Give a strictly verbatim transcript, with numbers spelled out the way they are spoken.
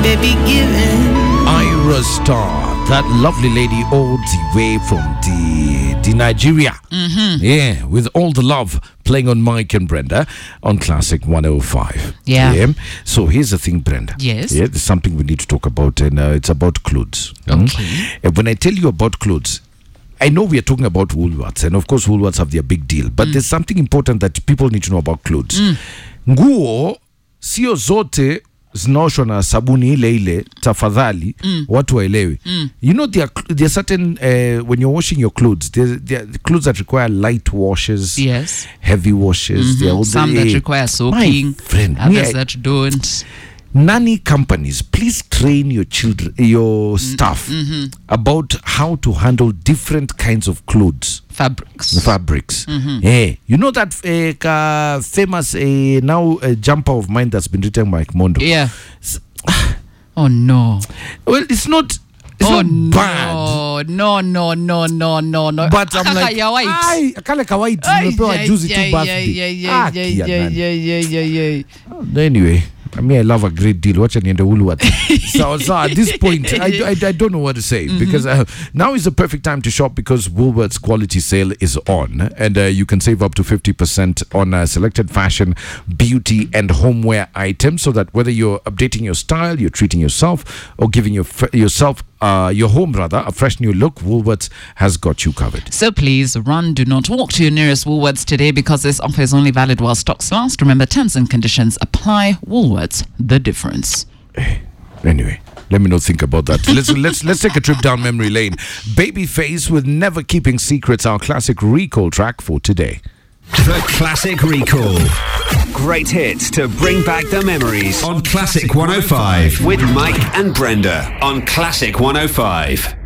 baby, give in. Ira Star, that lovely lady all the way from the, the Nigeria. Mm-hmm. Yeah, with all the love playing on Mike and Brenda on Classic one oh five. Yeah. yeah. So here's the thing, Brenda. Yes. Yeah, there's something we need to talk about, and uh, it's about clothes. Okay. Mm? And when I tell you about clothes, I know we are talking about Woolworths, and of course Woolworths have their big deal, but mm. there's something important that people need to know about clothes. Mm. Nguo sio zote zinaoshwa na sabuni ile ile, tafadhali mm. watu waelewe. Mm. You know there are, there are certain uh, when you're washing your clothes, there, there are clothes that require light washes, yes, heavy washes. Mm-hmm. There are some the, that require soaking, friend, others I, that don't. Nanny companies, please train your children, your staff mm-hmm. about how to handle different kinds of clothes. Fabrics. Fabrics. Mm-hmm. Yeah. You know that uh, uh, famous uh, now uh, jumper of mine that's been written by Mondo? Yeah. Oh, no. Well, it's not... It's oh, not bad. No, no, no, no, no, no. But I'm like, ay, akale ka white, nimepewa juzi tu birthday. Ah, kia nani. Anyway, I mean, I love a great deal. Watch and the Woolworth. So, so at this point, I, I, I don't know what to say, mm-hmm. because uh, now is the perfect time to shop because Woolworth's quality sale is on, and uh, you can save up to fifty percent on uh, selected fashion, beauty, and homeware items. So that whether you're updating your style, you're treating yourself, or giving your yourself uh, your home rather a fresh new look, Woolworths has got you covered. So please run, do not walk to your nearest Woolworths today because this offer is only valid while stocks last. Remember, terms and conditions apply. Woolworths, the difference. Anyway, let me not think about that. Let's let's let's take a trip down memory lane. Babyface with Never Keeping Secrets, our classic recall track for today. The Classic Recall. Great hits to bring back the memories on Classic one oh five with Mike and Brenda on Classic one oh five.